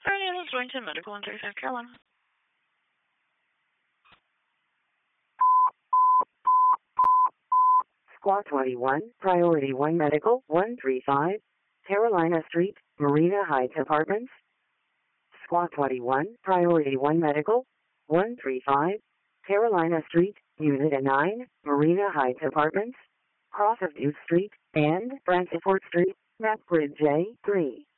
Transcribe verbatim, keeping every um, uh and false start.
Hi, this is Wington Medical in South Carolina. Squawk twenty-one, Priority one Medical, one three five, Carolina Street, Marina Heights Apartments. Squawk twenty-one, Priority one Medical, one three five, Carolina Street, Unit nine, Marina Heights Apartments, cross of Duke Street, and Frankfort Street, map grid J three.